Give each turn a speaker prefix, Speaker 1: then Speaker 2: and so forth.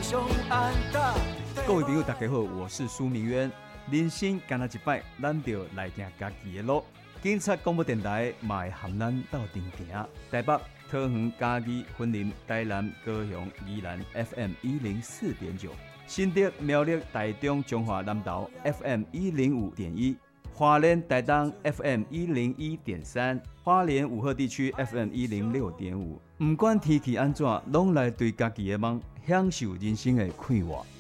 Speaker 1: 各位朋友大家好，我是苏明渊。人生干那一摆，咱就来行家己的路。警察广播电台嘛会含咱斗阵行。台北、桃园、嘉义、云林、台南、高雄、宜兰 FM 104.9，新竹、苗栗、台中、中华南投 FM 105.1，花莲、台东 FM 101.3，花莲武鹤地区 FM 106.5。不管天气安怎，拢来对家己的梦享受人生的快活。